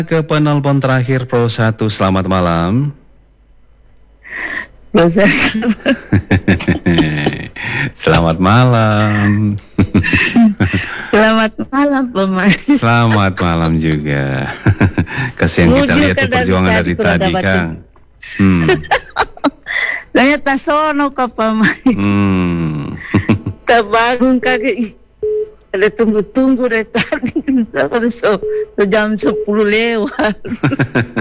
Ke penelpon terakhir Pro 1, selamat malam. Proses. Selamat malam. Selamat malam pemain. Selamat malam juga. Kasihan kita lihat tuh perjuangan dari tadi, Kang. Saya tasono ka pemain. Tabangun kaki. Ada tunggu-tunggu dari tadi. So jam 10 lewat.